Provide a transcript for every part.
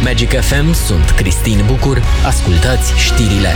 Magic FM, sunt Cristin Bucur, ascultați știrile.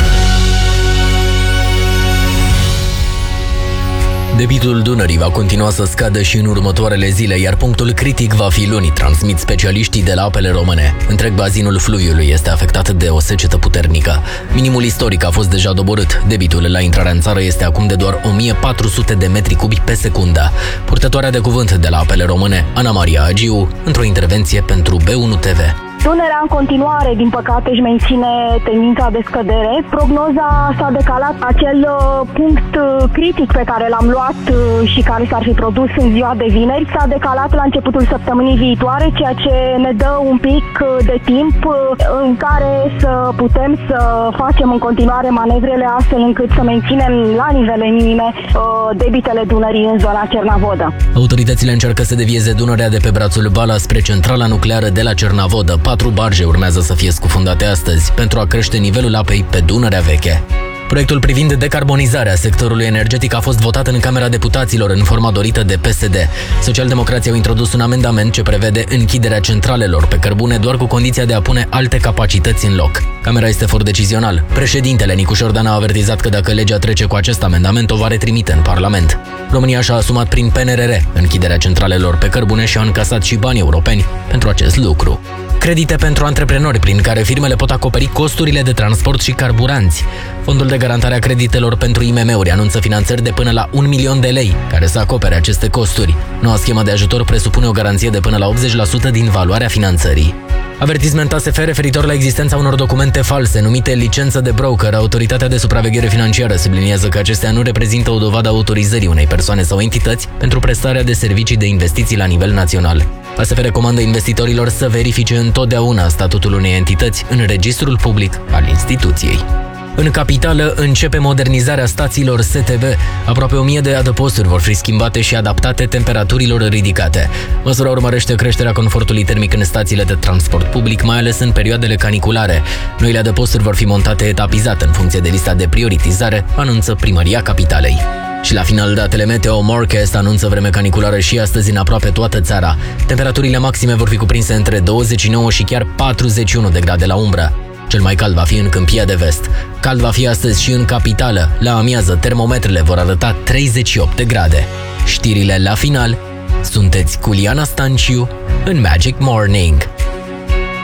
Debitul Dunării va continua să scadă și în următoarele zile, iar punctul critic va fi luni, transmit specialiștii de la Apele Române. Întreg bazinul fluviului este afectat de o secetă puternică. Minimul istoric a fost deja doborât. Debitul la intrarea în țară este acum de doar 1400 de metri cubi pe secundă. Purtătoarea de cuvânt de la Apele Române, Ana Maria Agiu, într-o intervenție pentru B1 TV. Dunărea în continuare, din păcate, își menține tendința de scădere. Prognoza s-a decalat. Acel punct critic pe care l-am luat și care s-ar fi produs în ziua de vineri s-a decalat la începutul săptămânii viitoare, ceea ce ne dă un pic de timp în care să putem să facem în continuare manevrele astfel încât să menținem la nivele minime debitele Dunării în zona Cernavodă. Autoritățile încearcă să devieze Dunărea de pe brațul Bala spre centrala nucleară de la Cernavodă. 4 barge urmează să fie scufundate astăzi pentru a crește nivelul apei pe Dunărea Veche. Proiectul privind decarbonizarea sectorului energetic a fost votat în Camera Deputaților în forma dorită de PSD. Socialdemocrații au introdus un amendament ce prevede închiderea centralelor pe cărbune doar cu condiția de a pune alte capacități în loc. Camera este for decizional. Președintele Nicu Șordan a avertizat că dacă legea trece cu acest amendament, o va retrimite în Parlament. România și-a asumat prin PNRR închiderea centralelor pe cărbune și a încasat și bani europeni pentru acest lucru. Credite pentru antreprenori, prin care firmele pot acoperi costurile de transport și carburanți. Fondul de garantare a creditelor pentru IMM-uri anunță finanțări de până la 1 milion de lei, care să acopere aceste costuri. Noua schemă de ajutor presupune o garanție de până la 80% din valoarea finanțării. Avertisment ASF referitor la existența unor documente false, numite licență de broker. Autoritatea de supraveghere financiară subliniază că acestea nu reprezintă o dovadă a autorizării unei persoane sau entități pentru prestarea de servicii de investiții la nivel național. ASF recomandă investitorilor să verifice întotdeauna statutul unei entități în registrul public al instituției. În capitală începe modernizarea stațiilor STB. Aproape 1000 de adăposturi vor fi schimbate și adaptate temperaturilor ridicate. Măsura urmărește creșterea confortului termic în stațiile de transport public, mai ales în perioadele caniculare. Noile adăposturi vor fi montate etapizat în funcție de lista de prioritizare, anunță Primăria Capitalei. Și la final, datele Meteo Morcast anunță vreme caniculară și astăzi în aproape toată țara. Temperaturile maxime vor fi cuprinse între 29 și chiar 41 de grade la umbră. Cel mai cald va fi în Câmpia de Vest. Cald va fi astăzi și în capitală. La amiază, termometrele vor arăta 38 de grade. Știrile la final. Sunteți cu Liana Stanciu în Magic Morning.